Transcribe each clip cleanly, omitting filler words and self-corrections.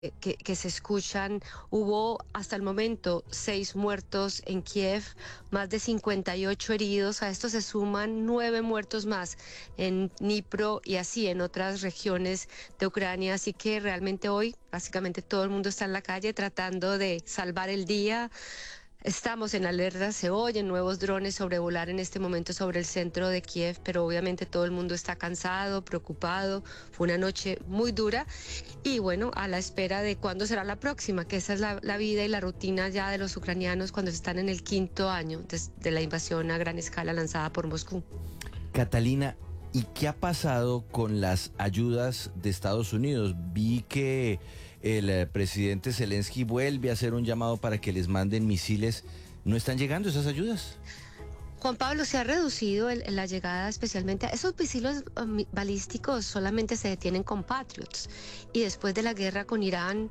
que se escuchan. Hubo hasta el momento 6 muertos en Kiev, más de 58 heridos. A esto se suman 9 muertos más en Dnipro y así en otras regiones de Ucrania. Así que realmente hoy básicamente todo el mundo está en la calle tratando de salvar el día. Estamos en alerta, se oyen nuevos drones sobrevolar en este momento sobre el centro de Kiev, pero obviamente todo el mundo está cansado, preocupado. Fue una noche muy dura y bueno, a la espera de cuándo será la próxima, que esa es la vida y la rutina ya de los ucranianos cuando están en el 5.º año de la invasión a gran escala lanzada por Moscú. Catalina, ¿y qué ha pasado con las ayudas de Estados Unidos? Vi que el presidente Zelensky vuelve a hacer un llamado para que les manden misiles. ¿No están llegando esas ayudas? Juan Pablo, se ha reducido la llegada especialmente a esos misiles balísticos, solamente se detienen con Patriots. Y después de la guerra con Irán,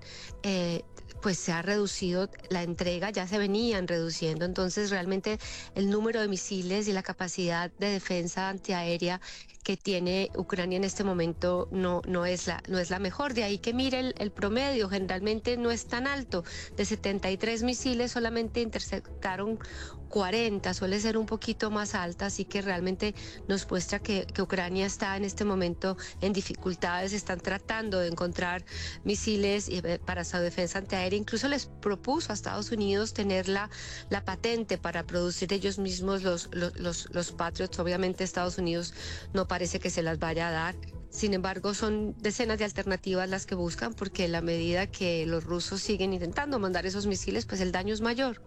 pues se ha reducido la entrega, ya se venían reduciendo. Entonces realmente el número de misiles y la capacidad de defensa antiaérea que tiene Ucrania en este momento no es la mejor. De ahí que mire el promedio, generalmente no es tan alto. De 73 misiles solamente interceptaron 40, suele ser un poquito más alta, así que realmente nos muestra que Ucrania está en este momento en dificultades, están tratando de encontrar misiles para su defensa antiaérea. Incluso les propuso a Estados Unidos tener la patente para producir ellos mismos los Patriots. Obviamente Estados Unidos no parece que se las vaya a dar. Sin embargo, son decenas de alternativas las que buscan, porque en la medida que los rusos siguen intentando mandar esos misiles, pues el daño es mayor.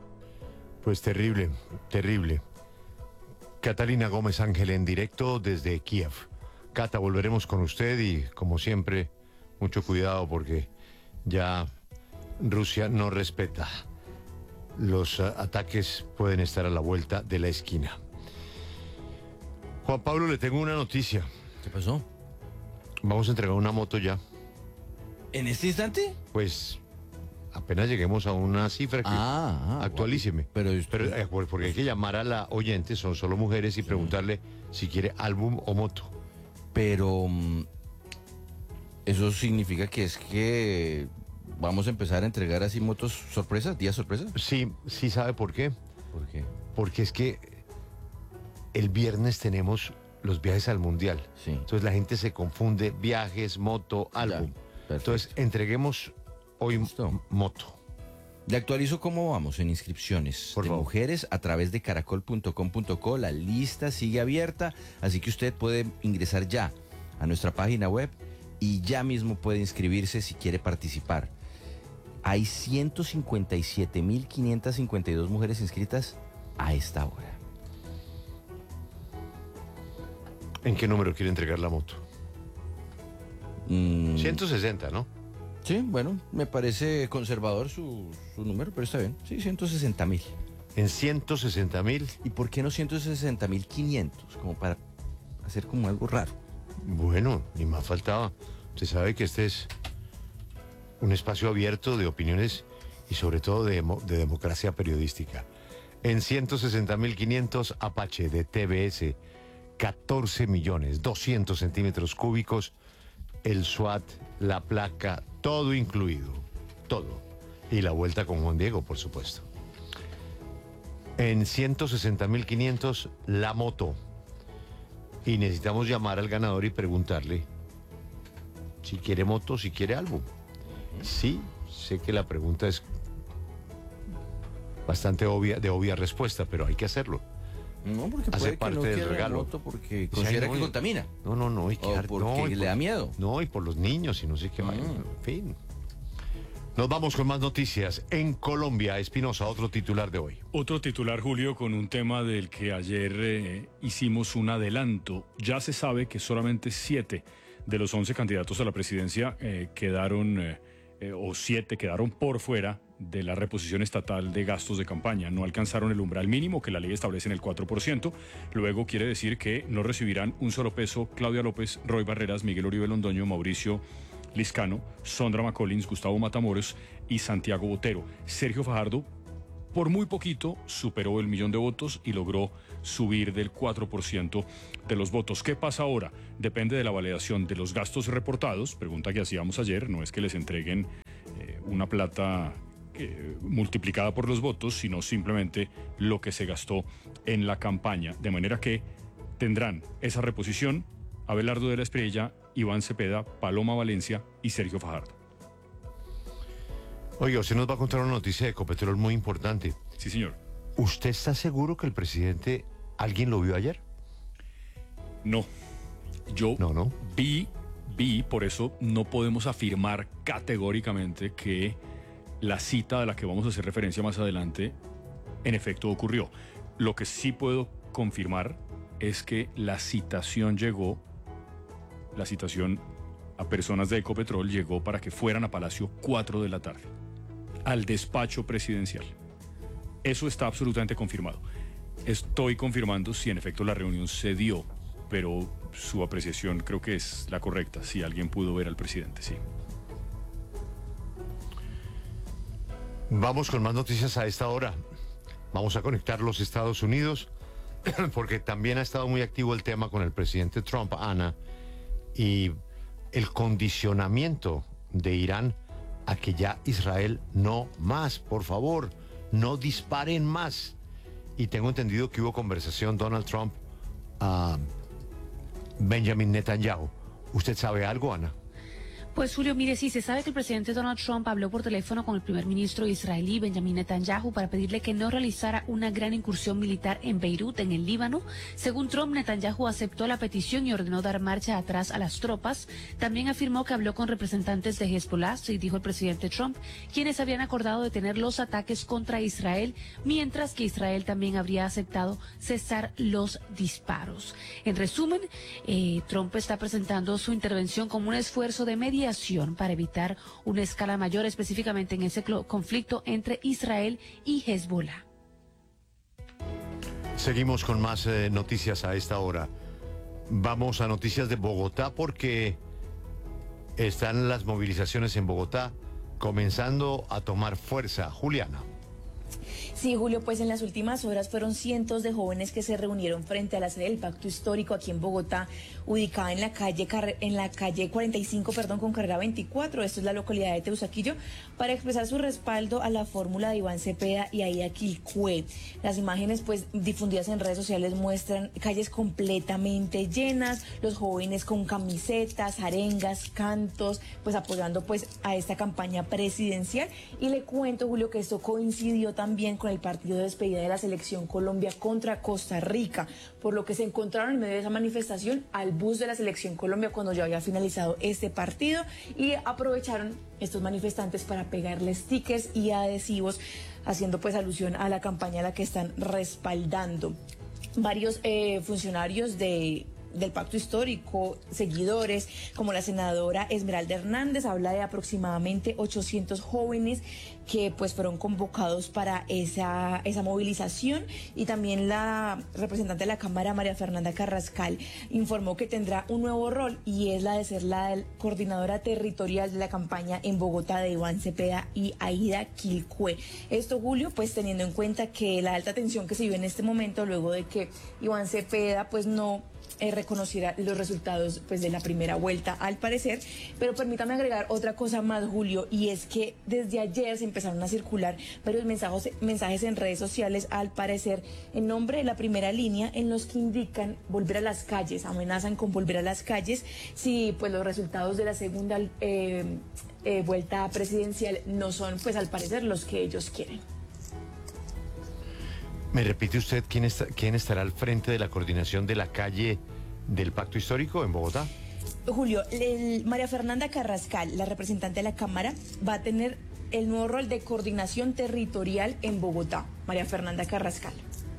Pues terrible, terrible. Catalina Gómez Ángel en directo desde Kiev. Cata, volveremos con usted y, como siempre, mucho cuidado porque ya Rusia no respeta. Los ataques pueden estar a la vuelta de la esquina. Juan Pablo, le tengo una noticia. ¿Qué pasó? Vamos a entregar una moto ya. ¿En este instante? Pues apenas lleguemos a una cifra que actualíceme. Pero porque hay que llamar a la oyente, son solo mujeres, y preguntarle si quiere álbum o moto. Pero eso significa que vamos a empezar a entregar así motos sorpresas, días sorpresas. Sí, sí, ¿sabe por qué? ¿Por qué? Porque es que el viernes tenemos los viajes al Mundial. Sí. Entonces la gente se confunde, viajes, moto, álbum. Entonces entreguemos hoy moto. Le actualizo cómo vamos en inscripciones de mujeres a través de caracol.com.co. La lista sigue abierta, así que usted puede ingresar ya a nuestra página web y ya mismo puede inscribirse si quiere participar. Hay 157.552 mujeres inscritas a esta hora. ¿En qué número quiere entregar la moto? 160, ¿no? Sí, bueno, me parece conservador su número, pero está bien. Sí, 160.000. ¿En 160.000? ¿Y por qué no 160.500? Como para hacer como algo raro. Bueno, ni más faltaba. Usted sabe que este es un espacio abierto de opiniones y sobre todo de democracia periodística. En 160.500, Apache de TBS, 14 millones, 200 centímetros cúbicos, el SWAT, la placa, todo incluido, todo. Y la vuelta con Juan Diego, por supuesto. En 160.500, la moto. Y necesitamos llamar al ganador y preguntarle si quiere moto, si quiere álbum. Sí, sé que la pregunta es bastante obvia, de obvia respuesta, pero hay que hacerlo. No, porque hace parte del regalo. Moto porque considera que contamina. No, y porque le da miedo. No, y por los niños y no sé qué más. En fin. Nos vamos con más noticias. En Colombia, Espinosa, otro titular de hoy. Otro titular, Julio, con un tema del que ayer hicimos un adelanto. Ya se sabe que solamente 7 de los 11 candidatos a la presidencia quedaron, o 7 quedaron por fuera de la reposición estatal de gastos de campaña. No alcanzaron el umbral mínimo que la ley establece en el 4%. Luego quiere decir que no recibirán un solo peso Claudia López, Roy Barreras, Miguel Uribe Londoño, Mauricio Liscano, Sondra McCollins, Gustavo Matamoros y Santiago Botero. Sergio Fajardo por muy poquito superó el 1.000.000 de votos y logró subir del 4% de los votos. ¿Qué pasa ahora? Depende de la validación de los gastos reportados, pregunta que hacíamos ayer, no es que les entreguen una plata multiplicada por los votos, sino simplemente lo que se gastó en la campaña, de manera que tendrán esa reposición Abelardo de la Espriella, Iván Cepeda, Paloma Valencia y Sergio Fajardo. Oiga, usted nos va a contar una noticia de Ecopetrol muy importante. Sí, señor. ¿Usted está seguro que el presidente, alguien lo vio ayer? No. Yo No. vi, por eso no podemos afirmar categóricamente que la cita a la que vamos a hacer referencia más adelante, en efecto ocurrió. Lo que sí puedo confirmar es que la citación a personas de Ecopetrol llegó para que fueran a Palacio 4 de la tarde, al despacho presidencial. Eso está absolutamente confirmado. Estoy confirmando si en efecto la reunión se dio, pero su apreciación creo que es la correcta, si alguien pudo ver al presidente, sí. Vamos con más noticias a esta hora. Vamos a conectar los Estados Unidos, porque también ha estado muy activo el tema con el presidente Trump, Ana, y el condicionamiento de Irán a que ya Israel no más, por favor, no disparen más. Y tengo entendido que hubo conversación Donald Trump a Benjamin Netanyahu. ¿Usted sabe algo, Ana? Pues Julio, mire, sí, se sabe que el presidente Donald Trump habló por teléfono con el primer ministro israelí Benjamin Netanyahu para pedirle que no realizara una gran incursión militar en Beirut, en el Líbano. Según Trump, Netanyahu aceptó la petición y ordenó dar marcha atrás a las tropas. También afirmó que habló con representantes de Hezbollah, y dijo el presidente Trump, quienes habían acordado detener los ataques contra Israel, mientras que Israel también habría aceptado cesar los disparos. En resumen, Trump está presentando su intervención como un esfuerzo de mediación para evitar una escala mayor, específicamente en ese conflicto entre Israel y Hezbollah. Seguimos con más noticias a esta hora. Vamos a noticias de Bogotá porque están las movilizaciones en Bogotá comenzando a tomar fuerza. Juliana. Sí, Julio, pues en las últimas horas fueron cientos de jóvenes que se reunieron frente a la sede del Pacto Histórico aquí en Bogotá, ubicada en la calle 45, con carrera 24, esto es la localidad de Teusaquillo, para expresar su respaldo a la fórmula de Iván Cepeda y Aída Quilpué. Las imágenes pues difundidas en redes sociales muestran calles completamente llenas, los jóvenes con camisetas, arengas, cantos, pues apoyando pues a esta campaña presidencial. Y le cuento, Julio, que esto coincidió también con el partido de despedida de la selección Colombia contra Costa Rica, por lo que se encontraron en medio de esa manifestación al bus de la selección Colombia cuando ya había finalizado este partido, y aprovecharon estos manifestantes para pegarles stickers y adhesivos, haciendo pues alusión a la campaña a la que están respaldando. Varios funcionarios del Pacto Histórico, seguidores, como la senadora Esmeralda Hernández, habla de aproximadamente 800 jóvenes que pues fueron convocados para esa movilización, y también la representante de la Cámara, María Fernanda Carrascal, informó que tendrá un nuevo rol, y es la de ser la coordinadora territorial de la campaña en Bogotá de Iván Cepeda y Aída Quilpué. Esto, Julio, pues teniendo en cuenta que la alta tensión que se vive en este momento luego de que Iván Cepeda pues no reconociera los resultados pues de la primera vuelta, al parecer. Pero permítame agregar otra cosa más, Julio, y es que desde ayer se empezaron a circular varios mensajes en redes sociales, al parecer en nombre de la primera línea, en los que indican volver a las calles, amenazan con volver a las calles si pues los resultados de la segunda vuelta presidencial no son pues al parecer los que ellos quieren. ¿Me repite usted quién estará al frente de la coordinación de la calle del Pacto Histórico en Bogotá? Julio, María Fernanda Carrascal, la representante de la Cámara, va a tener el nuevo rol de coordinación territorial en Bogotá. María Fernanda Carrascal.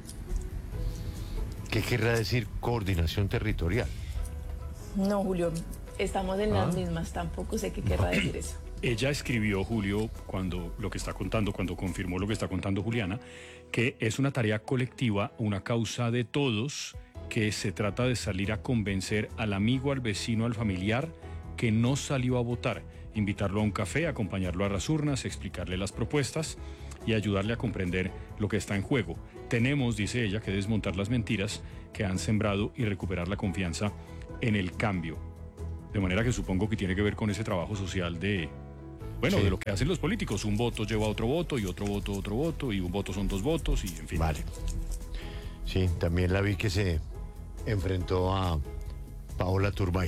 ¿Qué querrá decir coordinación territorial? No, Julio, estamos en las mismas, tampoco sé qué querrá decir eso. Ella escribió, Julio, cuando confirmó lo que está contando Juliana, que es una tarea colectiva, una causa de todos, que se trata de salir a convencer al amigo, al vecino, al familiar que no salió a votar. invitarlo a un café, acompañarlo a las urnas, explicarle las propuestas y ayudarle a comprender lo que está en juego. Tenemos, dice ella, que desmontar las mentiras que han sembrado y recuperar la confianza en el cambio. De manera que supongo que tiene que ver con ese trabajo social de lo que hacen los políticos. Un voto lleva a otro voto y otro voto, y un voto son 2 votos y en fin. Vale. Sí, también la vi que se enfrentó a Paola Turbay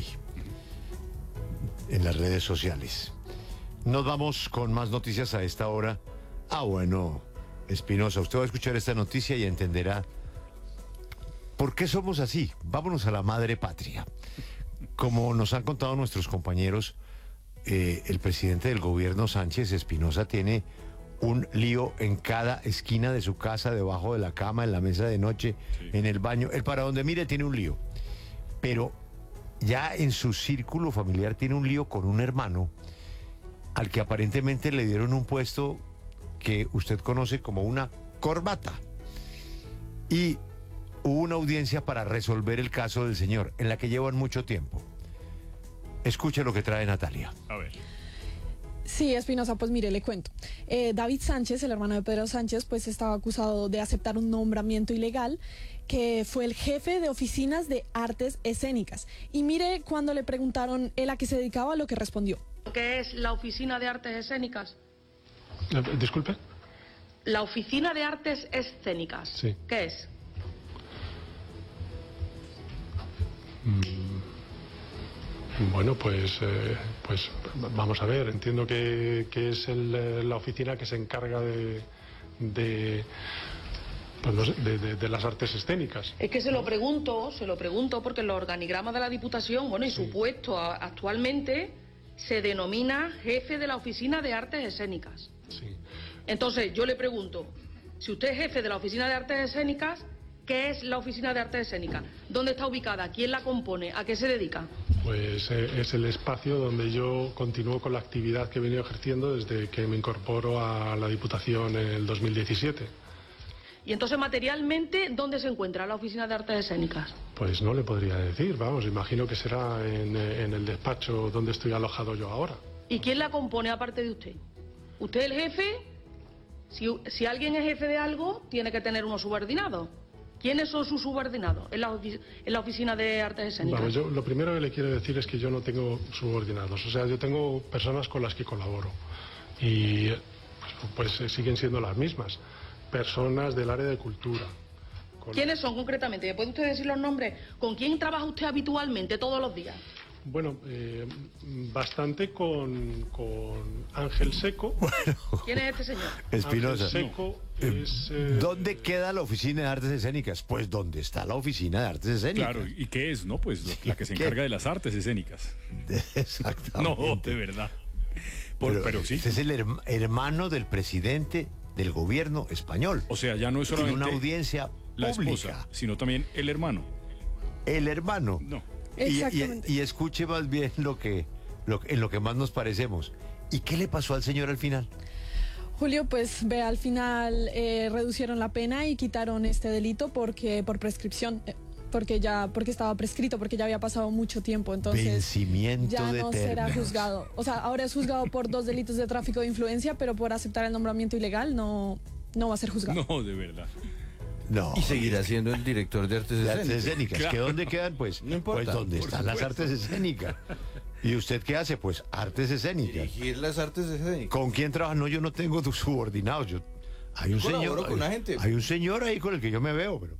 en las redes sociales. Nos vamos con más noticias a esta hora. Bueno, Espinosa, usted va a escuchar esta noticia y entenderá por qué somos así. Vámonos a la madre patria. Como nos han contado nuestros compañeros, el presidente del gobierno, Sánchez Espinosa, tiene un lío en cada esquina de su casa, debajo de la cama, en la mesa de noche, en el baño. Él para donde mire tiene un lío. Pero ya en su círculo familiar tiene un lío con un hermano al que aparentemente le dieron un puesto que usted conoce como una corbata. Y hubo una audiencia para resolver el caso del señor, en la que llevan mucho tiempo. Escuche lo que trae Natalia. A ver. Sí, Espinosa, pues mire, le cuento. David Sánchez, el hermano de Pedro Sánchez, pues estaba acusado de aceptar un nombramiento ilegal, que fue el jefe de oficinas de artes escénicas. Y mire, cuando le preguntaron él a qué se dedicaba, lo que respondió. ¿Qué es la oficina de artes escénicas? Disculpe. La oficina de artes escénicas. Sí. ¿Qué es? Bueno, pues vamos a ver. Entiendo que es la oficina que se encarga de las artes escénicas. Es que se lo pregunto porque en los organigramas de la Diputación, y su puesto actualmente se denomina jefe de la oficina de artes escénicas. Sí. Entonces, yo le pregunto, si usted es jefe de la oficina de artes escénicas, ¿qué es la oficina de artes escénicas? ¿Dónde está ubicada? ¿Quién la compone? ¿A qué se dedica? Pues es el espacio donde yo continúo con la actividad que he venido ejerciendo desde que me incorporo a la Diputación en el 2017. Y entonces, materialmente, ¿dónde se encuentra la oficina de artes escénicas? Pues no le podría decir, imagino que será en el despacho donde estoy alojado yo ahora. ¿Y quién la compone aparte de usted? ¿Usted es el jefe? Si alguien es jefe de algo, tiene que tener unos subordinados. ¿Quiénes son sus subordinados en la oficina de artes escénicas? Yo lo primero que le quiero decir es que yo no tengo subordinados. O sea, yo tengo personas con las que colaboro. Y pues siguen siendo las mismas. Personas del área de cultura. ¿Quiénes son concretamente? ¿Puede usted decir los nombres? ¿Con quién trabaja usted habitualmente todos los días? Bueno, bastante con Ángel Seco. ¿Quién es este señor? Espinosa. Ángel Seco es... ¿Dónde queda la oficina de artes escénicas? Pues donde está la oficina de artes escénicas. Claro, ¿y qué es, no? Pues la que se encarga de las artes escénicas. Exactamente. No, de verdad. Pero sí. Este es el hermano del presidente del gobierno español. O sea, ya no es solamente una audiencia la pública, esposa, sino también el hermano. El hermano. No. Exactamente. Y escuche más bien en lo que más nos parecemos. ¿Y qué le pasó al señor al final? Julio, pues ve, al final reducieron la pena y quitaron este delito por prescripción, porque estaba prescrito, porque ya había pasado mucho tiempo, entonces vencimiento ya de no términos. será juzgado. O sea, ahora es juzgado por 2 delitos de tráfico de influencia, pero por aceptar el nombramiento ilegal no va a ser juzgado. No, de verdad. No. Y seguirá siendo el director de artes De artes escénicas. escénicas. Claro. ¿Que dónde quedan? Pues, No importa, pues donde por están las supuesto. artes escénicas. ¿Y usted qué hace? Pues artes escénicas. Dirigir las artes escénicas. ¿Con quién trabaja? No, yo no tengo subordinados. Hay un Colaboro señor. con la gente. Hay un señor ahí con el que yo me veo, pero.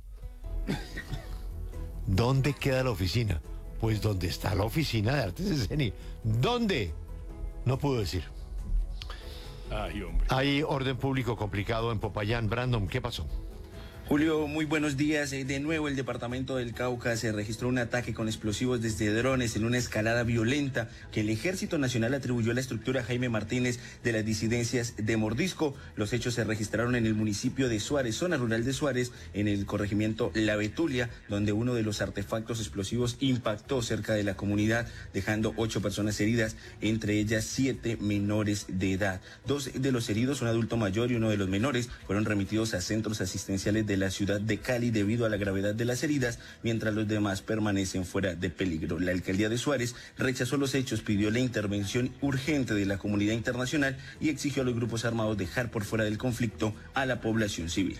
¿Dónde queda la oficina? Pues donde está la oficina de artes escénicas. ¿Dónde? No puedo decir. Ay, hombre. Hay orden público complicado en Popayán. Brandon, ¿qué pasó? Julio, muy buenos días. De nuevo, el departamento del Cauca se registró un ataque con explosivos desde drones en una escalada violenta que el Ejército Nacional atribuyó a la estructura Jaime Martínez de las disidencias de Mordisco. Los hechos se registraron en el municipio de Suárez, zona rural de Suárez, en el corregimiento La Betulia, donde uno de los artefactos explosivos impactó cerca de la comunidad, dejando 8 personas heridas, entre ellas 7 menores de edad. 2 de los heridos, un adulto mayor y uno de los menores, fueron remitidos a centros asistenciales de de la ciudad de Cali debido a la gravedad de las heridas, mientras los demás permanecen fuera de peligro. La alcaldía de Suárez rechazó los hechos, pidió la intervención urgente de la comunidad internacional y exigió a los grupos armados dejar por fuera del conflicto a la población civil.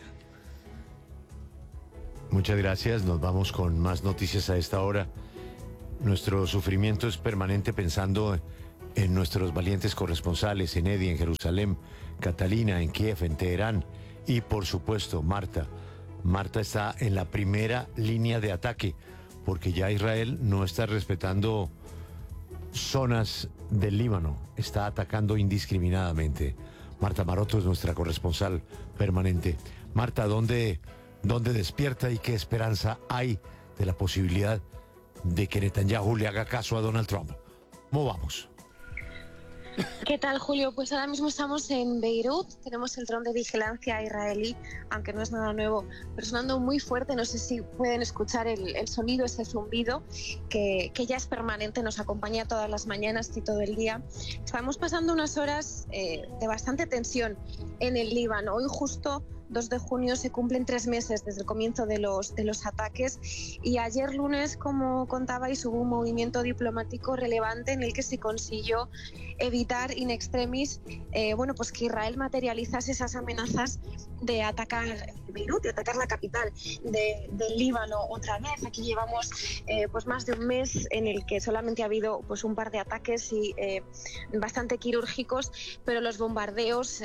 Muchas gracias, nos vamos con más noticias a esta hora. Nuestro sufrimiento es permanente pensando en nuestros valientes corresponsales en Edi, en Jerusalén, Catalina, en Kiev, en Teherán y por supuesto Marta. Marta está en la primera línea de ataque porque ya Israel no está respetando zonas del Líbano, está atacando indiscriminadamente. Marta Maroto es nuestra corresponsal permanente. Marta, ¿dónde despierta y qué esperanza hay de la posibilidad de que Netanyahu le haga caso a Donald Trump? ¿Cómo vamos? ¿Qué tal, Julio? Pues ahora mismo estamos en Beirut, tenemos el dron de vigilancia israelí, aunque no es nada nuevo, pero sonando muy fuerte. No sé si pueden escuchar el sonido, ese zumbido que ya es permanente, nos acompaña todas las mañanas y todo el día. Estamos pasando unas horas de bastante tensión en el Líbano. Hoy justo 2 de junio se cumplen 3 meses desde el comienzo de los ataques, y ayer lunes, como contabais, hubo un movimiento diplomático relevante en el que se consiguió evitar in extremis pues que Israel materializase esas amenazas de atacar Beirut, de atacar la capital del Líbano otra vez. Aquí llevamos pues más de un mes en el que solamente ha habido pues un par de ataques y bastante quirúrgicos, pero los bombardeos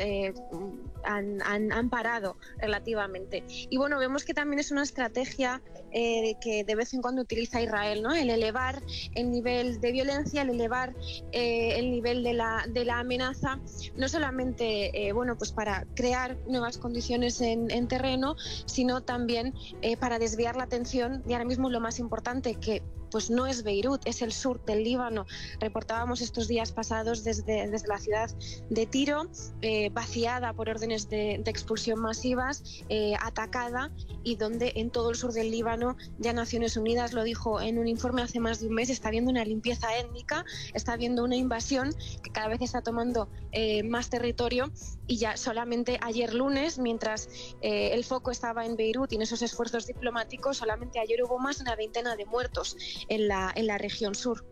han parado relativamente. Y bueno, vemos que también es una estrategia que de vez en cuando utiliza Israel, ¿no? El elevar el nivel de violencia, el elevar el nivel de la amenaza, no solamente pues para crear nuevas condiciones en terreno, sino también para desviar la atención. Y ahora mismo lo más importante, que pues no es Beirut, es el sur del Líbano. Reportábamos estos días pasados desde la ciudad de Tiro, vaciada por órdenes de expulsión masivas, atacada, y donde en todo el sur del Líbano ya Naciones Unidas lo dijo en un informe hace más de un mes, está habiendo una limpieza étnica, está habiendo una invasión que cada vez está tomando más territorio. Y ya solamente ayer lunes, mientras el foco estaba en Beirut y en esos esfuerzos diplomáticos, solamente ayer hubo más de una veintena de muertos en la región sur.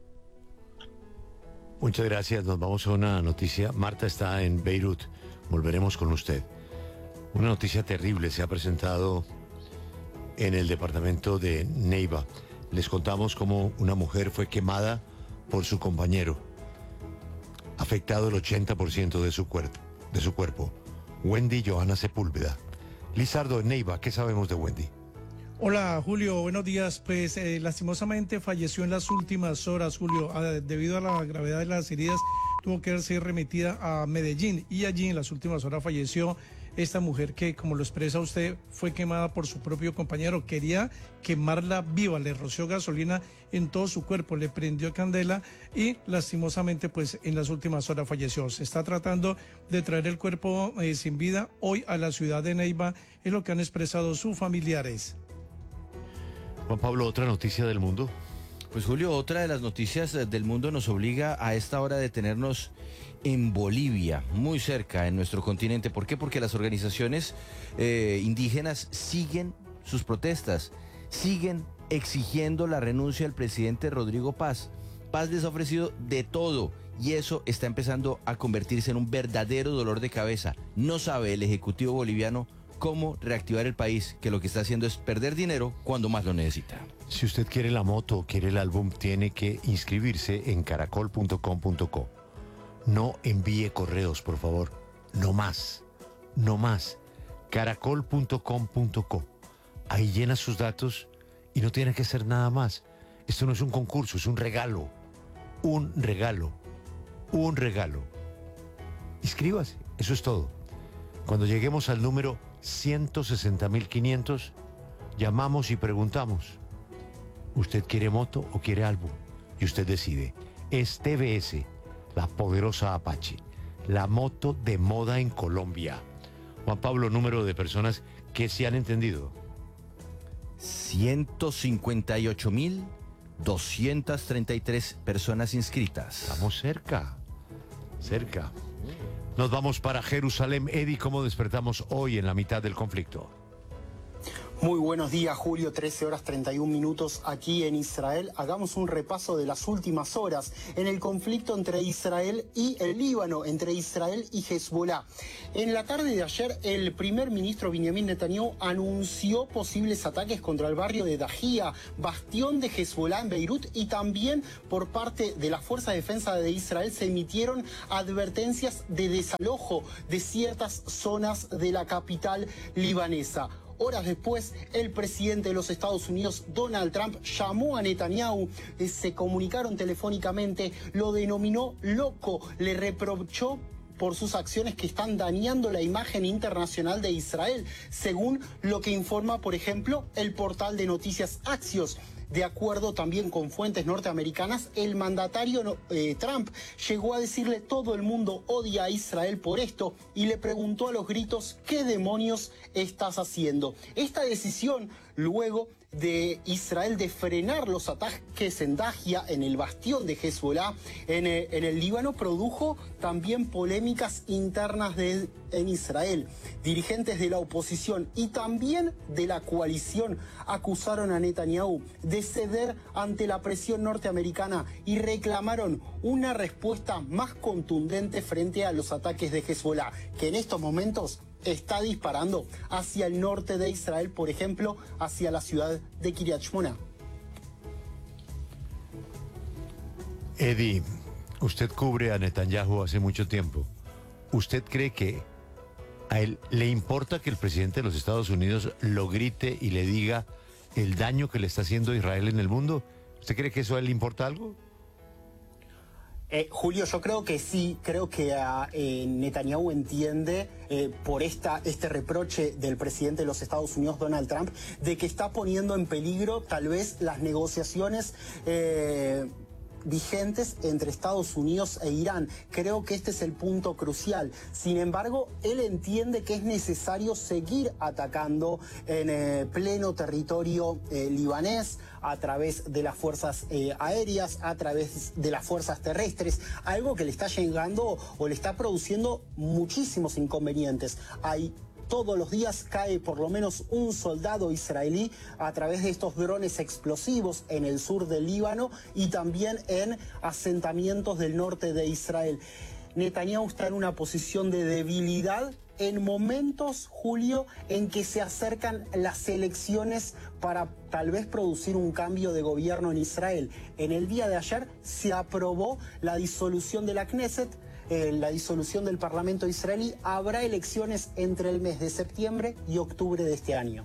Muchas gracias, nos vamos a una noticia. Marta está en Beirut, volveremos con usted. Una noticia terrible se ha presentado en el departamento de Neiva. Les contamos cómo una mujer fue quemada por su compañero, afectado el 80% de su cuerpo. Wendy Johanna Sepúlveda. Lizardo, en Neiva, ¿qué sabemos de Wendy? Hola, Julio, buenos días. Pues lastimosamente falleció en las últimas horas, Julio, debido a la gravedad de las heridas. Tuvo que ser remitida a Medellín, y allí en las últimas horas falleció esta mujer que, como lo expresa usted, fue quemada por su propio compañero. Quería quemarla viva, le roció gasolina en todo su cuerpo, le prendió candela y lastimosamente pues en las últimas horas falleció. Se está tratando de traer el cuerpo sin vida hoy a la ciudad de Neiva, es lo que han expresado sus familiares. Juan Pablo, ¿otra noticia del mundo? Pues Julio, otra de las noticias del mundo nos obliga a esta hora a detenernos en Bolivia, muy cerca en nuestro continente. ¿Por qué? Porque las organizaciones indígenas siguen sus protestas, siguen exigiendo la renuncia del presidente Rodrigo Paz. Paz les ha ofrecido de todo y eso está empezando a convertirse en un verdadero dolor de cabeza. No sabe el Ejecutivo boliviano cómo reactivar el país, que lo que está haciendo es perder dinero cuando más lo necesita. Si usted quiere la moto, quiere el álbum, tiene que inscribirse en caracol.com.co. No envíe correos, por favor. No más. Caracol.com.co. Ahí llena sus datos y no tiene que hacer nada más. Esto no es un concurso, es un regalo. Un regalo. Inscríbase, eso es todo. Cuando lleguemos al número 160.500, llamamos y preguntamos: ¿usted quiere moto o quiere álbum? Y usted decide. Es TBS, la poderosa Apache, la moto de moda en Colombia. Juan Pablo, número de personas que se han entendido. 158.233 personas inscritas. Estamos cerca. Nos vamos para Jerusalén. Eddie, ¿cómo despertamos hoy en la mitad del conflicto? Muy buenos días, Julio. 13:31 aquí en Israel. Hagamos un repaso de las últimas horas en el conflicto entre Israel y el Líbano, entre Israel y Hezbollah. En la tarde de ayer, el primer ministro Benjamin Netanyahu anunció posibles ataques contra el barrio de Dahia, bastión de Hezbollah en Beirut, y también por parte de la Fuerza de Defensa de Israel se emitieron advertencias de desalojo de ciertas zonas de la capital libanesa. Horas después, el presidente de los Estados Unidos, Donald Trump, llamó a Netanyahu, se comunicaron telefónicamente, lo denominó loco, le reprochó por sus acciones que están dañando la imagen internacional de Israel, según lo que informa, por ejemplo, el portal de noticias Axios. De acuerdo también con fuentes norteamericanas, el mandatario Trump llegó a decirle todo el mundo odia a Israel por esto y le preguntó a los gritos ¿qué demonios estás haciendo? Esta decisión luego de Israel de frenar los ataques en Dahia, en el bastión de Hezbollah, en el Líbano, produjo también polémicas internas en Israel. Dirigentes de la oposición y también de la coalición acusaron a Netanyahu de ceder ante la presión norteamericana y reclamaron una respuesta más contundente frente a los ataques de Hezbollah, que en estos momentos está disparando hacia el norte de Israel, por ejemplo, hacia la ciudad de Kiryat Shmona. Eddie, usted cubre a Netanyahu hace mucho tiempo. ¿Usted cree que a él le importa que el presidente de los Estados Unidos lo grite y le diga el daño que le está haciendo Israel en el mundo? ¿Usted cree que eso a él le importa algo? Julio, yo creo que sí, creo que Netanyahu entiende por este reproche del presidente de los Estados Unidos, Donald Trump, de que está poniendo en peligro tal vez las negociaciones vigentes entre Estados Unidos e Irán. Creo que este es el punto crucial. Sin embargo, él entiende que es necesario seguir atacando en pleno territorio libanés a través de las fuerzas aéreas, a través de las fuerzas terrestres, algo que le está llegando o le está produciendo muchísimos inconvenientes. Todos los días cae por lo menos un soldado israelí a través de estos drones explosivos en el sur del Líbano y también en asentamientos del norte de Israel. Netanyahu está en una posición de debilidad en momentos, Julio, en que se acercan las elecciones para tal vez producir un cambio de gobierno en Israel. En el día de ayer se aprobó la disolución de la Knesset, la disolución del Parlamento israelí. Habrá elecciones entre el mes de septiembre y octubre de este año.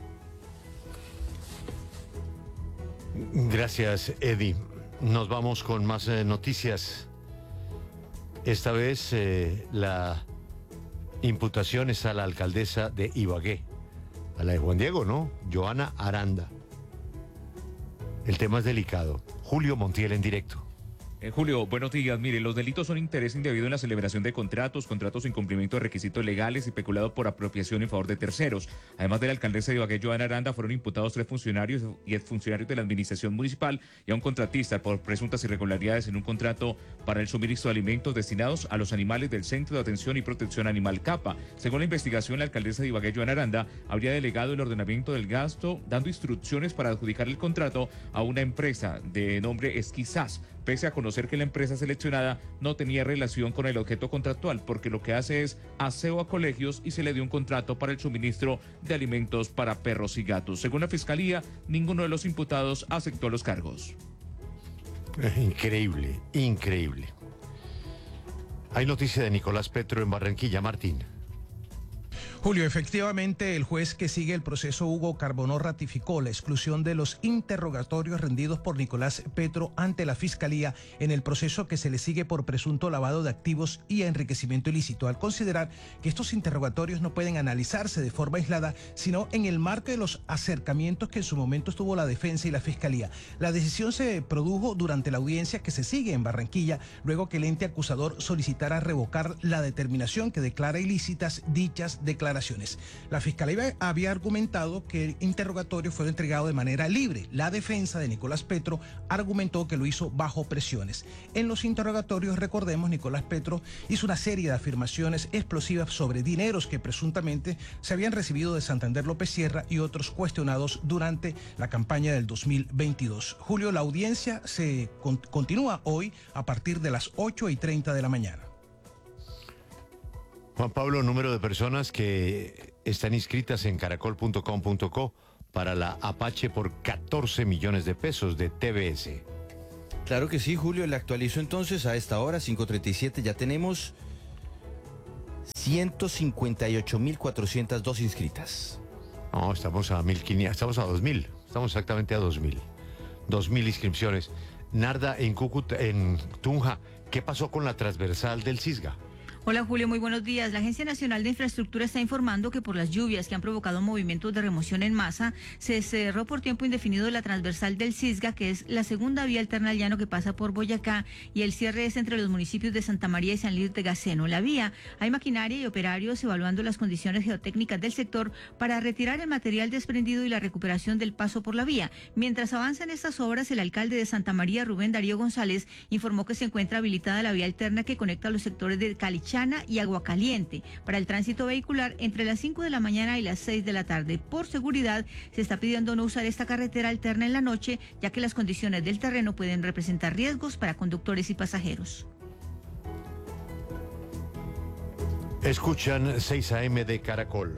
Gracias, Eddie. Nos vamos con más noticias. Esta vez la imputación es a la alcaldesa de Ibagué, a la de Juan Diego, ¿no? Joana Aranda. El tema es delicado. Julio Montiel en directo. Julio, buenos días. Mire, los delitos son interés indebido en la celebración de contratos sin cumplimiento de requisitos legales y peculado por apropiación en favor de terceros. Además de la alcaldesa de Ibagué, Joana Aranda, fueron imputados 3 funcionarios y exfuncionarios de la administración municipal y a un contratista por presuntas irregularidades en un contrato para el suministro de alimentos destinados a los animales del Centro de Atención y Protección Animal CAPA. Según la investigación, la alcaldesa de Ibagué, Joana Aranda, habría delegado el ordenamiento del gasto, dando instrucciones para adjudicar el contrato a una empresa de nombre Esquizás, pese a conocer que la empresa seleccionada no tenía relación con el objeto contractual, porque lo que hace es aseo a colegios y se le dio un contrato para el suministro de alimentos para perros y gatos. Según la Fiscalía, ninguno de los imputados aceptó los cargos. Increíble, increíble. Hay noticia de Nicolás Petro en Barranquilla, Martín. Julio, efectivamente, el juez que sigue el proceso, Hugo Carbonó, ratificó la exclusión de los interrogatorios rendidos por Nicolás Petro ante la Fiscalía en el proceso que se le sigue por presunto lavado de activos y enriquecimiento ilícito, al considerar que estos interrogatorios no pueden analizarse de forma aislada, sino en el marco de los acercamientos que en su momento tuvo la defensa y la Fiscalía. La decisión se produjo durante la audiencia que se sigue en Barranquilla, luego que el ente acusador solicitara revocar la determinación que declara ilícitas dichas declaraciones declaraciones. La Fiscalía había argumentado que el interrogatorio fue entregado de manera libre. La defensa de Nicolás Petro argumentó que lo hizo bajo presiones. En los interrogatorios, recordemos, Nicolás Petro hizo una serie de afirmaciones explosivas sobre dineros que presuntamente se habían recibido de Santander López Sierra y otros cuestionados durante la campaña del 2022. Julio, la audiencia se continúa hoy a partir de las 8:30 de la mañana. Juan Pablo, número de personas que están inscritas en caracol.com.co para la Apache por 14 millones de pesos de TBS. Claro que sí, Julio, le actualizo entonces a esta hora, 5:37, ya tenemos 158.402 inscritas. No, estamos a 1.500, estamos a 2.000, estamos exactamente a 2.000. 2.000 inscripciones. Narda, en Tunja, ¿qué pasó con la transversal del Cisga? Hola Julio, muy buenos días. La Agencia Nacional de Infraestructura está informando que por las lluvias que han provocado movimientos de remoción en masa, se cerró por tiempo indefinido la transversal del Cisga, que es la segunda vía alterna al llano que pasa por Boyacá, y el cierre es entre los municipios de Santa María y San Luis de Gaceno. La vía, hay maquinaria y operarios evaluando las condiciones geotécnicas del sector para retirar el material desprendido y la recuperación del paso por la vía. Mientras avanzan estas obras, el alcalde de Santa María, Rubén Darío González, informó que se encuentra habilitada la vía alterna que conecta los sectores de Caliche y Aguacaliente para el tránsito vehicular entre las 5 de la mañana y las 6 de la tarde. Por seguridad, se está pidiendo no usar esta carretera alterna en la noche, ya que las condiciones del terreno pueden representar riesgos para conductores y pasajeros. Escuchan 6 AM de Caracol.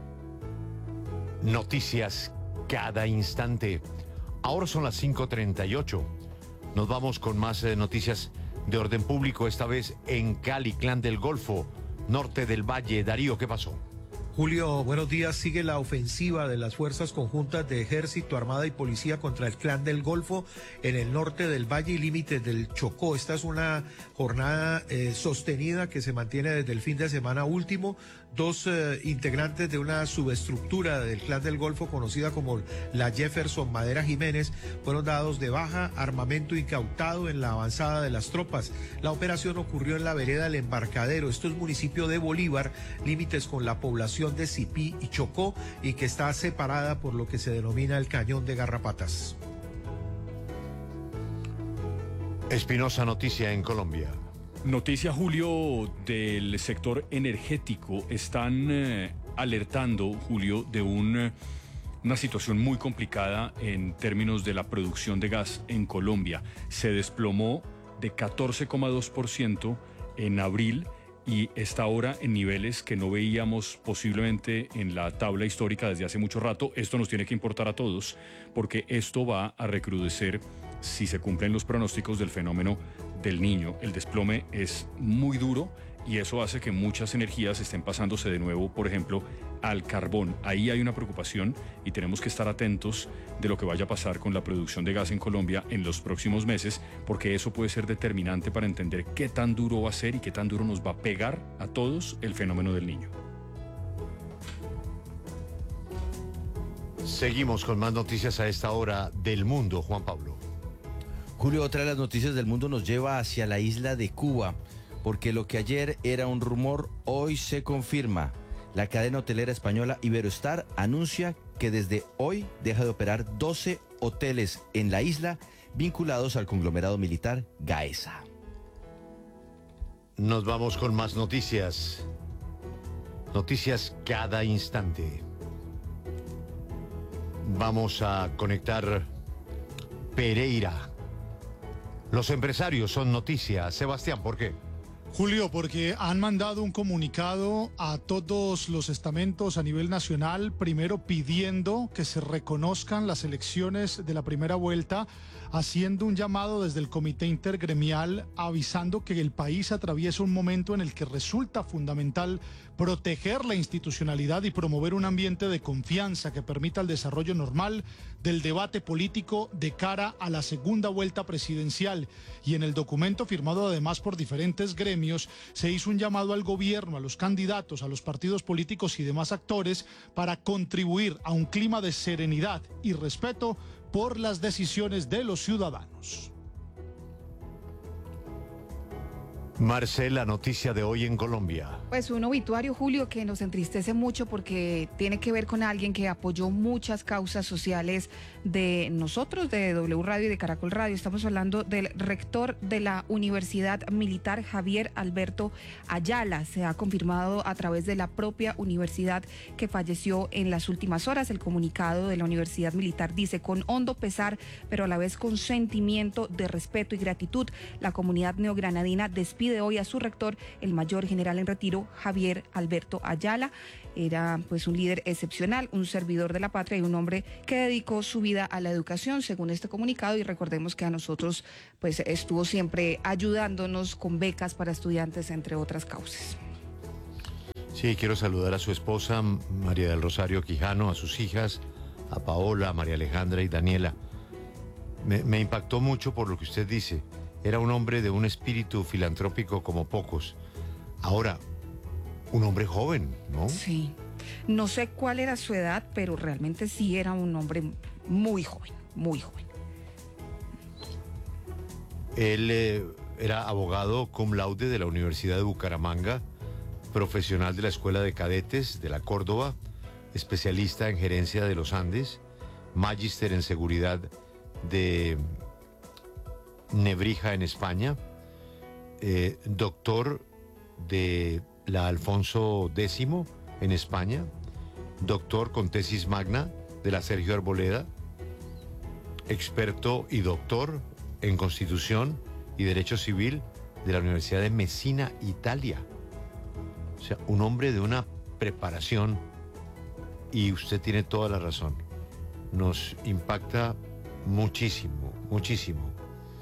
Noticias cada instante. Ahora son las 5:38. Nos vamos con más noticias de orden público, esta vez en Cali, Clan del Golfo, norte del Valle. Darío, ¿qué pasó? Julio, buenos días. Sigue la ofensiva de las fuerzas conjuntas de Ejército, Armada y Policía contra el Clan del Golfo en el norte del Valle y límites del Chocó. Esta es una jornada sostenida que se mantiene desde el fin de semana último. Dos integrantes de una subestructura del Clan del Golfo conocida como la Jefferson Madera Jiménez fueron dados de baja, armamento incautado en la avanzada de las tropas. La operación ocurrió en la vereda El Embarcadero. Esto es municipio de Bolívar, límites con la población de Cipí y Chocó, y que está separada por lo que se denomina el Cañón de Garrapatas. Espinosa, noticia en Colombia. Noticia, Julio, del sector energético. Están alertando, Julio, de una situación muy complicada en términos de la producción de gas en Colombia. Se desplomó de 14,2% en abril y está ahora en niveles que no veíamos posiblemente en la tabla histórica desde hace mucho rato. Esto nos tiene que importar a todos porque esto va a recrudecer si se cumplen los pronósticos del fenómeno del Niño. El desplome es muy duro y eso hace que muchas energías estén pasándose de nuevo, por ejemplo, al carbón. Ahí hay una preocupación y tenemos que estar atentos de lo que vaya a pasar con la producción de gas en Colombia en los próximos meses, porque eso puede ser determinante para entender qué tan duro va a ser y qué tan duro nos va a pegar a todos el fenómeno del Niño. Seguimos con más noticias a esta hora del mundo, Juan Pablo. Julio, otra de las noticias del mundo nos lleva hacia la isla de Cuba, porque lo que ayer era un rumor, hoy se confirma. La cadena hotelera española Iberostar anuncia que desde hoy deja de operar 12 hoteles en la isla vinculados al conglomerado militar Gaesa. Nos vamos con más noticias. Noticias cada instante. Vamos a conectar Pereira. Los empresarios son noticia. Sebastián, ¿por qué? Julio, porque han mandado un comunicado a todos los estamentos a nivel nacional, primero pidiendo que se reconozcan las elecciones de la primera vuelta, haciendo un llamado desde el Comité Intergremial, avisando que el país atraviesa un momento en el que resulta fundamental proteger la institucionalidad y promover un ambiente de confianza que permita el desarrollo normal del debate político de cara a la segunda vuelta presidencial. Y en el documento firmado además por diferentes gremios, se hizo un llamado al gobierno, a los candidatos, a los partidos políticos y demás actores para contribuir a un clima de serenidad y respeto por las decisiones de los ciudadanos. Marcela, noticia de hoy en Colombia. Pues un obituario, Julio, que nos entristece mucho porque tiene que ver con alguien que apoyó muchas causas sociales de nosotros, de W Radio y de Caracol Radio. Estamos hablando del rector de la Universidad Militar, Javier Alberto Ayala. Se ha confirmado a través de la propia universidad que falleció en las últimas horas. El comunicado de la Universidad Militar dice: con hondo pesar, pero a la vez con sentimiento de respeto y gratitud, la comunidad neogranadina despide hoy a su rector, el mayor general en retiro, Javier Alberto Ayala. Era pues un líder excepcional, un servidor de la patria y un hombre que dedicó su vida a la educación, según este comunicado, y recordemos que a nosotros pues estuvo siempre ayudándonos con becas para estudiantes, entre otras causas. Sí, quiero saludar a su esposa, María del Rosario Quijano, a sus hijas, a Paola, a María Alejandra y Daniela. Me impactó mucho por lo que usted dice. Era un hombre de un espíritu filantrópico como pocos. Ahora, un hombre joven, ¿no? Sí. No sé cuál era su edad, pero realmente sí era un hombre muy joven, muy joven. Él era abogado cum laude de la Universidad de Bucaramanga, profesional de la Escuela de Cadetes de la Córdoba, especialista en gerencia de los Andes, magíster en seguridad de Nebrija en España, doctor de la Alfonso X en España, doctor con tesis magna de la Sergio Arboleda, experto y doctor en Constitución y Derecho Civil de la Universidad de Messina, Italia. O sea, un hombre de una preparación, y usted tiene toda la razón. Nos impacta muchísimo, muchísimo.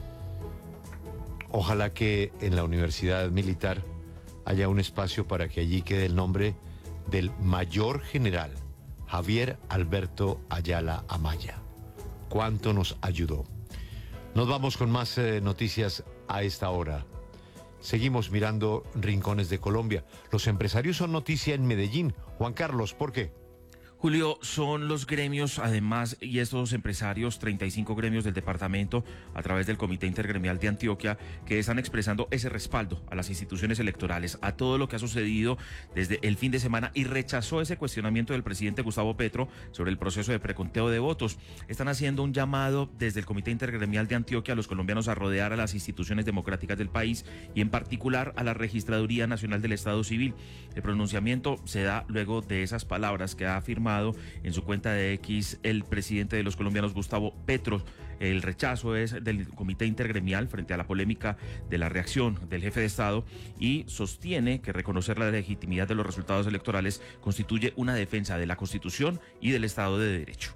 Ojalá que en la Universidad Militar haya un espacio para que allí quede el nombre del mayor general Javier Alberto Ayala Amaya. Cuánto nos ayudó. Nos vamos con más noticias a esta hora. Seguimos mirando rincones de Colombia. Los empresarios son noticia en Medellín. Juan Carlos, ¿por qué? Julio, son los gremios, además, y estos empresarios, 35 gremios del departamento, a través del Comité Intergremial de Antioquia, que están expresando ese respaldo a las instituciones electorales, a todo lo que ha sucedido desde el fin de semana, y rechazó ese cuestionamiento del presidente Gustavo Petro sobre el proceso de preconteo de votos. Están haciendo un llamado desde el Comité Intergremial de Antioquia a los colombianos a rodear a las instituciones democráticas del país y en particular a la Registraduría Nacional del Estado Civil. El pronunciamiento se da luego de esas palabras que ha afirmado en su cuenta de X el presidente de los colombianos, Gustavo Petro. El rechazo es del Comité Intergremial frente a la polémica de la reacción del jefe de Estado, y sostiene que reconocer la legitimidad de los resultados electorales constituye una defensa de la Constitución y del Estado de Derecho.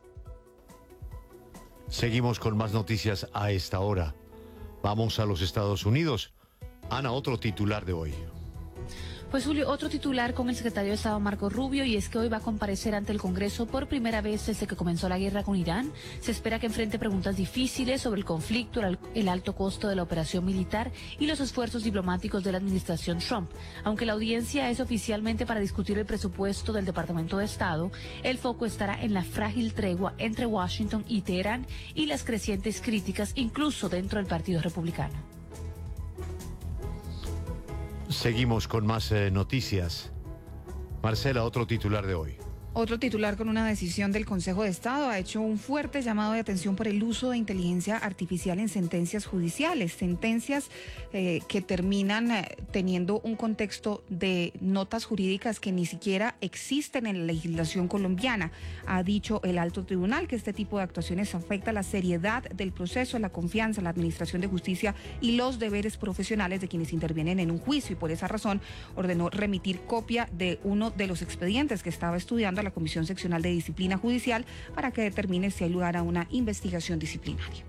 Seguimos con más noticias a esta hora. Vamos a los Estados Unidos. Ana, otro titular de hoy. Pues Julio, otro titular con el secretario de Estado Marco Rubio, y es que hoy va a comparecer ante el Congreso por primera vez desde que comenzó la guerra con Irán. Se espera que enfrente preguntas difíciles sobre el conflicto, el alto costo de la operación militar y los esfuerzos diplomáticos de la administración Trump. Aunque la audiencia es oficialmente para discutir el presupuesto del Departamento de Estado, el foco estará en la frágil tregua entre Washington y Teherán y las crecientes críticas incluso dentro del Partido Republicano. Seguimos con más noticias. Marcela, otro titular de hoy. Otro titular con una decisión del Consejo de Estado ha hecho un fuerte llamado de atención por el uso de inteligencia artificial en sentencias judiciales, sentencias que terminan teniendo un contexto de notas jurídicas que ni siquiera existen en la legislación colombiana. Ha dicho el alto tribunal que este tipo de actuaciones afecta la seriedad del proceso, la confianza, la administración de justicia y los deberes profesionales de quienes intervienen en un juicio, y por esa razón ordenó remitir copia de uno de los expedientes que estaba estudiando a la Comisión Seccional de Disciplina Judicial para que determine si hay lugar a una investigación disciplinaria.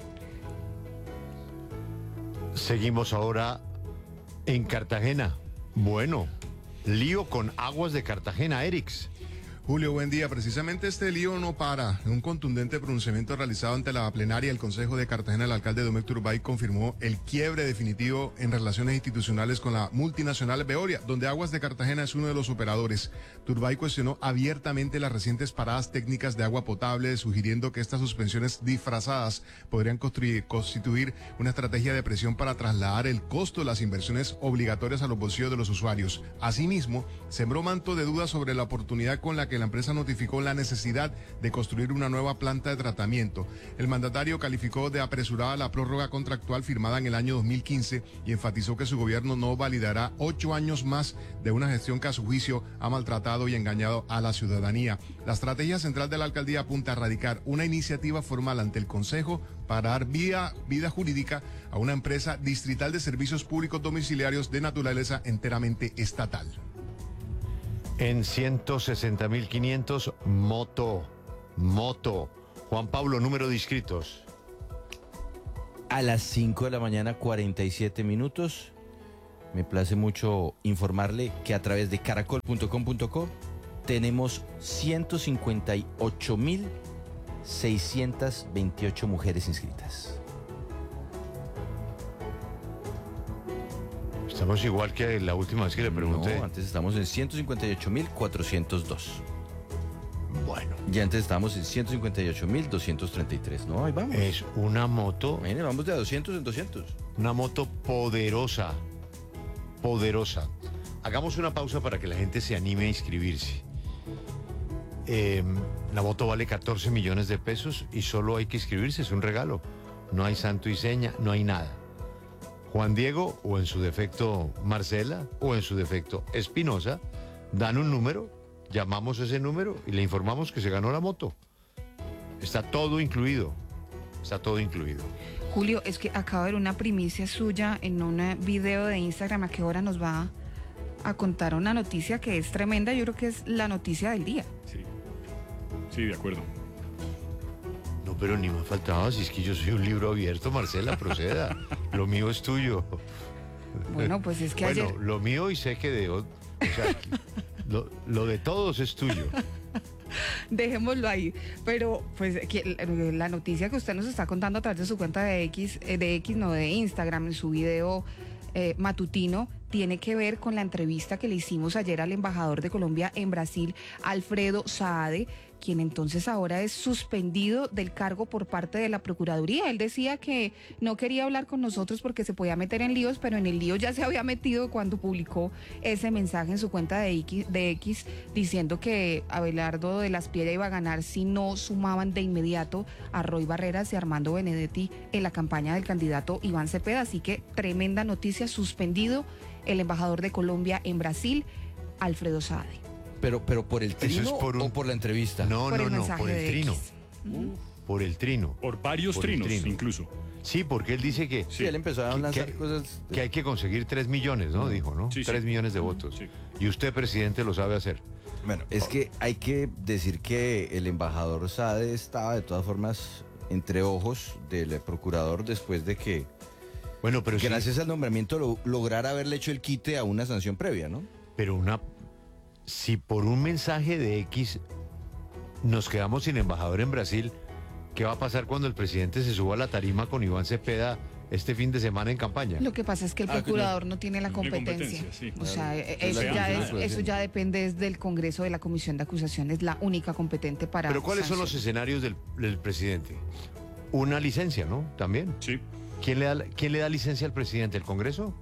Seguimos ahora en Cartagena. Bueno, lío con Aguas de Cartagena, Erix. Julio, buen día. Precisamente este lío no para. En un contundente pronunciamiento realizado ante la plenaria del Consejo de Cartagena, el alcalde Domecq Turbay confirmó el quiebre definitivo en relaciones institucionales con la multinacional Veolia, donde Aguas de Cartagena es uno de los operadores. Turbay cuestionó abiertamente las recientes paradas técnicas de agua potable, sugiriendo que estas suspensiones disfrazadas podrían constituir una estrategia de presión para trasladar el costo de las inversiones obligatorias a los bolsillos de los usuarios. Asimismo, sembró manto de dudas sobre la oportunidad con la que la empresa notificó la necesidad de construir una nueva planta de tratamiento. El mandatario calificó de apresurada la prórroga contractual firmada en el año 2015 y enfatizó que su gobierno no validará 8 años más de una gestión que a su juicio ha maltratado y engañado a la ciudadanía. La estrategia central de la alcaldía apunta a radicar una iniciativa formal ante el Consejo para dar vida jurídica a una empresa distrital de servicios públicos domiciliarios de naturaleza enteramente estatal. En 160.500, moto. Juan Pablo, número de inscritos. A las 5 de la mañana, 47 minutos. Me place mucho informarle que a través de caracol.com.co tenemos 158.628 mujeres inscritas. Estamos igual que la última vez que le pregunté. No, antes estamos en 158.402. Bueno. Y antes estábamos en 158.233. No, ahí vamos. Es una moto. Mire, vamos de a 200 en 200. Una moto poderosa. Hagamos una pausa para que la gente se anime a inscribirse. La moto vale 14 millones de pesos y solo hay que inscribirse, es un regalo. No hay santo y seña, no hay nada. Juan Diego, o en su defecto Marcela, o en su defecto Espinosa, dan un número, llamamos ese número y le informamos que se ganó la moto. Está todo incluido. Julio, es que acabo de ver una primicia suya en un video de Instagram. ¿A qué hora nos va a contar una noticia que es tremenda? Yo creo que es la noticia del día. Sí, de acuerdo. No, pero ni me faltaba, si es que yo soy un libro abierto, Marcela, proceda. Lo mío es tuyo. Bueno, pues es que ayer... lo mío y sé que lo de todos es tuyo. Dejémoslo ahí, pero pues la noticia que usted nos está contando a través de su cuenta de Instagram, en su video matutino, tiene que ver con la entrevista que le hicimos ayer al embajador de Colombia en Brasil, Alfredo Saade, quien entonces ahora es suspendido del cargo por parte de la Procuraduría. Él decía que no quería hablar con nosotros porque se podía meter en líos, pero en el lío ya se había metido cuando publicó ese mensaje en su cuenta de X diciendo que Abelardo de las Piedras iba a ganar si no sumaban de inmediato a Roy Barreras y Armando Benedetti en la campaña del candidato Iván Cepeda. Así que tremenda noticia, suspendido el embajador de Colombia en Brasil, Alfredo Saade. Pero por el trino o por la entrevista. No, por el trino. Por el trino. Por varios trinos, incluso. Sí, porque él dice que... Sí, él empezó a lanzar cosas... Que hay que conseguir 3 millones, ¿no? Dijo, ¿no? Sí, 3 millones de votos. Sí. Y usted, presidente, lo sabe hacer. Bueno, es que hay que decir que el embajador Saade estaba de todas formas entre ojos del procurador después de que... Bueno, pero gracias al nombramiento lograra haberle hecho el quite a una sanción previa, ¿no? Pero si por un mensaje de X nos quedamos sin embajador en Brasil, ¿qué va a pasar cuando el presidente se suba a la tarima con Iván Cepeda este fin de semana en campaña? Lo que pasa es que el procurador no tiene la competencia. Sí. O sea, eso ya depende del Congreso, de la Comisión de Acusaciones, la única competente para... Pero ¿cuáles son los escenarios del presidente? Una licencia, ¿no? También. Sí. ¿Quién le da licencia al presidente? ¿El Congreso?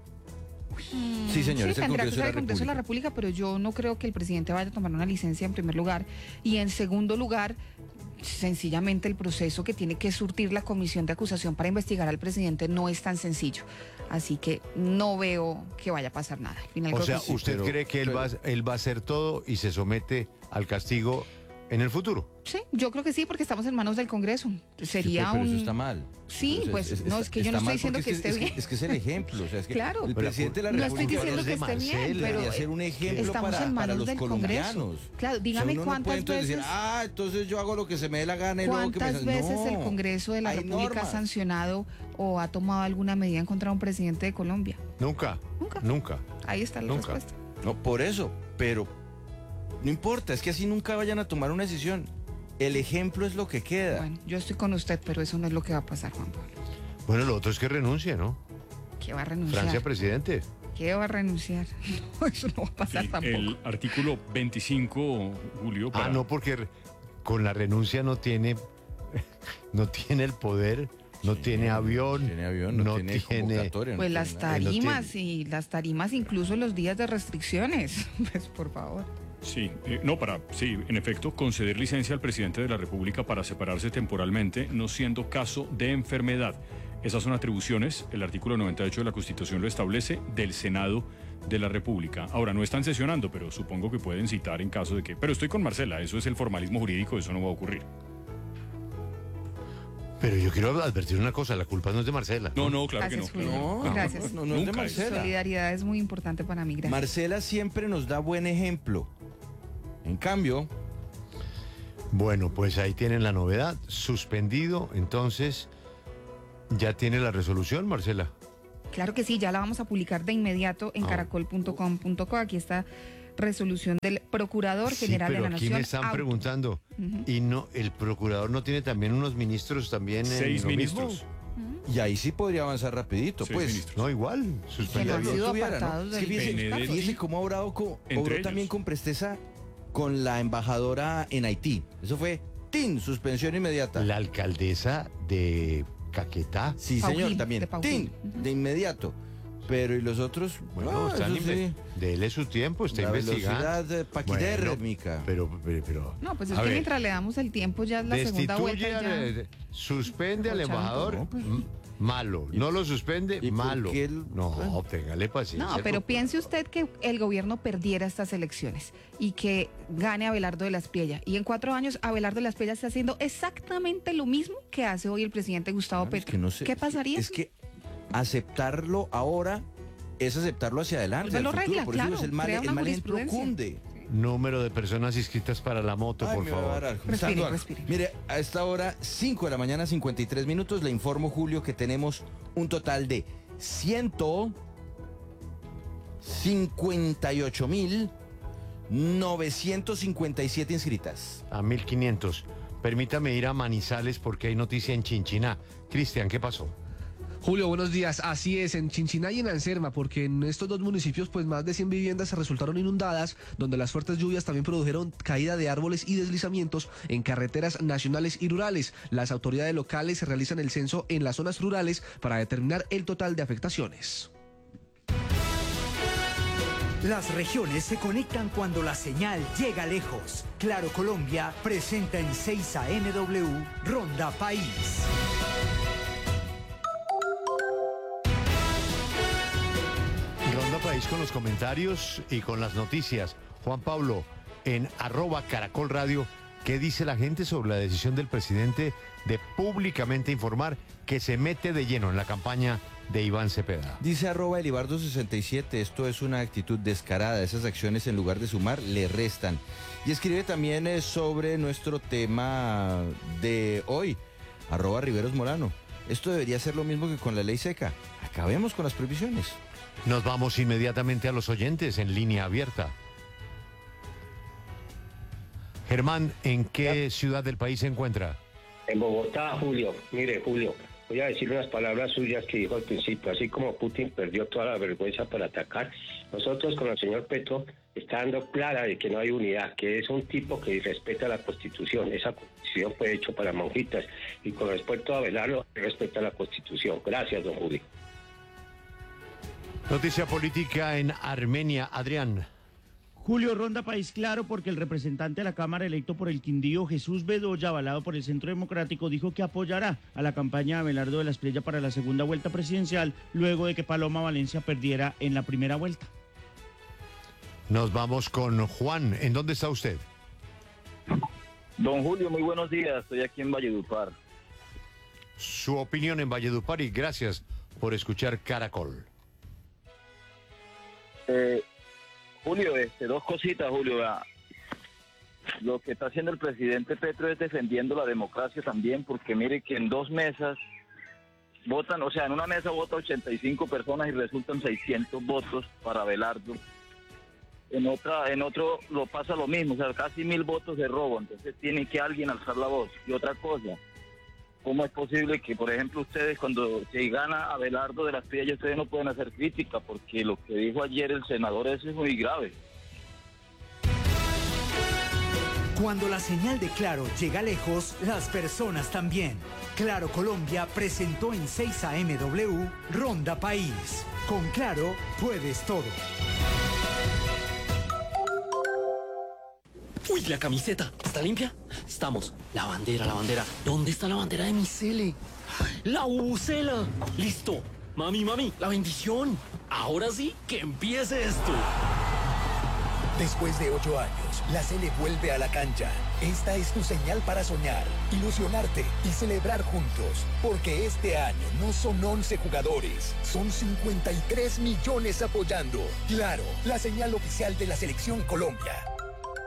Sí, señor, es el tendrá que Congreso ser el Congreso de la República, pero yo no creo que el presidente vaya a tomar una licencia en primer lugar. Y en segundo lugar, sencillamente el proceso que tiene que surtir la comisión de acusación para investigar al presidente no es tan sencillo. Así que no veo que vaya a pasar nada. Al final, o sea, sí. ¿usted cree que él va a hacer todo y se somete al castigo en el futuro? Sí, yo creo que sí, porque estamos en manos del Congreso. Sería pero eso está mal. Sí, pues no, es que yo no estoy diciendo que esté bien. Es que es el ejemplo. O sea, es que claro. El presidente de la República... No estoy diciendo que esté bien, pero ser un ejemplo estamos en manos del Congreso. Claro, dígame cuántas veces... Decir, entonces yo hago lo que se me dé la gana y luego que me... ¿Cuántas veces el Congreso de la República ha sancionado o ha tomado alguna medida en contra de un presidente de Colombia? Nunca. Ahí está la respuesta. No, por eso, pero No importa, es que así nunca vayan a tomar una decisión. El ejemplo es lo que queda. Bueno, yo estoy con usted, pero eso no es lo que va a pasar, Juan Pablo. Bueno, lo otro es que renuncie, ¿no? ¿Qué va a renunciar? Francia presidente. ¿Qué va a renunciar? No, eso no va a pasar tampoco. El artículo 25, Julio. No, porque con la renuncia no tiene el poder, no tiene avión, no tiene convocatoria. Pues las tarimas y las tarimas, incluso los días de restricciones. Pues por favor. Sí, en efecto, conceder licencia al presidente de la República para separarse temporalmente, no siendo caso de enfermedad. Esas son atribuciones, el artículo 98 de la Constitución lo establece, del Senado de la República. Ahora, no están sesionando, pero supongo que pueden citar en caso de que... Pero estoy con Marcela, eso es el formalismo jurídico, eso no va a ocurrir. Pero yo quiero advertir una cosa, la culpa no es de Marcela. No, claro Gracias, que no. Julio. Gracias. No es de Marcela. Solidaridad es muy importante para mí, gracias. Marcela siempre nos da buen ejemplo. En cambio... Bueno, pues ahí tienen la novedad. Suspendido, entonces, ¿ya tiene la resolución, Marcela? Claro que sí, ya la vamos a publicar de inmediato en caracol.com.co. Aquí está resolución del Procurador General de la Nación. Aquí me están preguntando, ¿y no el Procurador no tiene también unos ministros también? 6 ministros. Mismo? Y ahí sí podría avanzar rapidito, 6 pues. ministros. No, igual. Fíjese cómo ha obrado obró también con presteza con la embajadora en Haití. Eso fue, ¡tin!, suspensión inmediata. La alcaldesa de Caquetá. Sí, señor, también. ¡Tin!, de inmediato. Pero ¿y los otros? Bueno, dele su tiempo, está investigando. La velocidad paquidérmica. Pero... No, pues es que mientras le damos el tiempo ya es la segunda vuelta. Suspende al embajador, malo. No lo suspende, malo. No, téngale paciencia. No, pero piense usted que el gobierno perdiera estas elecciones y que gane Abelardo de la Espriella. Y en 4 años Abelardo de la Espriella está haciendo exactamente lo mismo que hace hoy el presidente Gustavo Petro. Es que no sé, ¿qué pasaría? Es que aceptarlo ahora es aceptarlo hacia adelante. Pues lo regla, por claro, eso el mal ejemplo cunde. Número de personas inscritas para la moto, por favor. Respire. Mire, a esta hora, 5 de la mañana, 53 minutos, le informo, Julio, que tenemos un total de 158.957 inscritas. A 1.500. Permítame ir a Manizales porque hay noticia en Chinchiná. Cristian, ¿qué pasó? Julio, buenos días. Así es, en Chinchiná y en Anserma, porque en estos dos municipios pues más de 100 viviendas se resultaron inundadas, donde las fuertes lluvias también produjeron caída de árboles y deslizamientos en carreteras nacionales y rurales. Las autoridades locales realizan el censo en las zonas rurales para determinar el total de afectaciones. Las regiones se conectan cuando la señal llega lejos. Claro Colombia presenta en 6 AMW Ronda País. Ronda País con los comentarios y con las noticias. Juan Pablo, en @Caracol Radio, ¿qué dice la gente sobre la decisión del presidente de públicamente informar que se mete de lleno en la campaña de Iván Cepeda? Dice @Elibardo67, esto es una actitud descarada, esas acciones en lugar de sumar le restan. Y escribe también sobre nuestro tema de hoy, @Riveros Morano. Esto debería ser lo mismo que con la ley seca. Acabemos con las prohibiciones. Nos vamos inmediatamente a los oyentes en línea abierta. Germán, ¿en qué ciudad del país se encuentra? En Bogotá, Julio. Mire, Julio, voy a decir unas palabras suyas que dijo al principio. Así como Putin perdió toda la vergüenza para atacar, nosotros con el señor Petro está dando clara de que no hay unidad, que es un tipo que respeta la Constitución. Esa Constitución fue hecha para monjitas y con respecto a Abelardo, respeta la Constitución. Gracias, don Julio. Noticia política en Armenia. Adrián. Julio, Ronda País Claro, porque el representante de la Cámara electo por el Quindío, Jesús Bedoya, avalado por el Centro Democrático, dijo que apoyará a la campaña de Abelardo de la Espriella para la segunda vuelta presidencial, luego de que Paloma Valencia perdiera en la primera vuelta. Nos vamos con Juan. ¿En dónde está usted? Don Julio, muy buenos días. Estoy aquí en Valledupar. Su opinión en Valledupar y gracias por escuchar Caracol. Julio, dos cositas, Julio. Lo que está haciendo el presidente Petro es defendiendo la democracia también, porque mire que en 2 mesas votan, o sea, en una mesa vota 85 personas y resultan 600 votos para Abelardo. en otro lo pasa lo mismo, o sea, casi 1000 votos de robo, entonces tiene que alguien alzar la voz. Y otra cosa, ¿cómo es posible que, por ejemplo, ustedes cuando se gana Abelardo de la Espriella, ustedes no pueden hacer crítica? Porque lo que dijo ayer el senador eso es muy grave. Cuando la señal de Claro llega lejos, las personas también. Claro Colombia presentó en 6 AM Ronda País. Con Claro puedes todo. Uy, la camiseta, ¿está limpia? Estamos. La bandera. ¿Dónde está la bandera de mi Cele? La bubucela. Listo. Mami, la bendición. Ahora sí, que empiece esto. Después de 8 años, la Cele vuelve a la cancha. Esta es tu señal para soñar, ilusionarte y celebrar juntos. Porque este año no son 11 jugadores, son 53 millones apoyando. Claro, la señal oficial de la Selección Colombia.